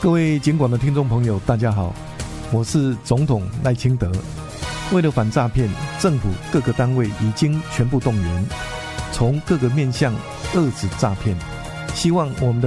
各位警广的听众朋友，大家好，我是总统赖清德。为了反诈骗，政府各个单位已经全部动员，从各个面向遏制诈骗，希望我们的